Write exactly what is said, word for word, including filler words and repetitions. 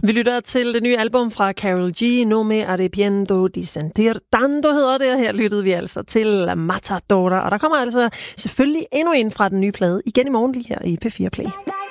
Vi lytter til det nye album fra Karol G, No me arrepiento de sentir tanto hedder det, og her lyttede vi altså til Matadora, og der kommer altså selvfølgelig endnu en fra den nye plade igen i morgen lige her i P fire Play.